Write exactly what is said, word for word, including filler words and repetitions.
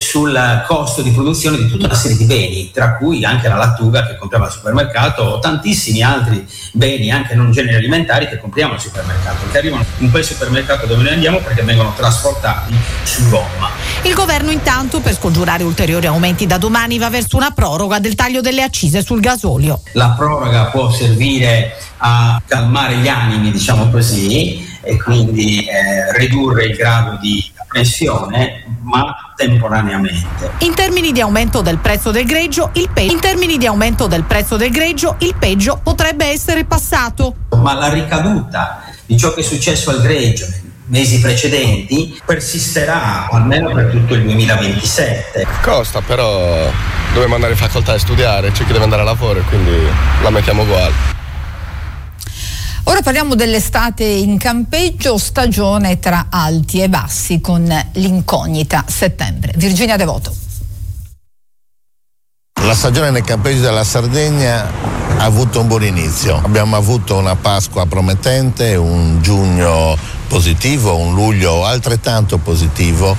sul costo di produzione di tutta una serie di beni, tra cui anche la lattuga che compriamo al supermercato o tantissimi altri beni, anche non generi alimentari, che compriamo al supermercato, che arrivano in quel supermercato dove noi andiamo perché vengono trasportati su gomma. Il governo intanto, per scongiurare ulteriori aumenti da domani, va verso una proroga del taglio delle accise sul gasolio. La proroga può servire a calmare gli animi, diciamo così, e quindi eh, ridurre il grado di pressione, ma temporaneamente. In termini di aumento del prezzo del greggio, il pe- in termini di aumento del prezzo del greggio, il peggio potrebbe essere passato. Ma la ricaduta di ciò che è successo al greggio nei mesi precedenti persisterà almeno per tutto il duemilaventisette. Costa, però dobbiamo andare in facoltà a studiare, c'è chi deve andare a lavoro, quindi la mettiamo uguale. Ora parliamo dell'estate in campeggio, stagione tra alti e bassi con l'incognita settembre. Virginia Devoto. La stagione nel campeggio della Sardegna ha avuto un buon inizio. Abbiamo avuto una Pasqua promettente, un giugno positivo, un luglio altrettanto positivo